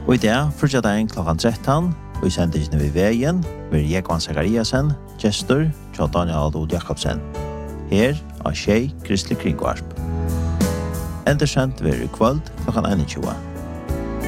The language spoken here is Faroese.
Og i dag, frutjadagen klokkan 13, og i sendingen ved veien, vil Jekvann Zakariasen, gestor, Kjell Daniel Aldo Jakobsen. Her av Tjei Kristelig Kringvarp. Endersendt vil i kvöld klokkan 21.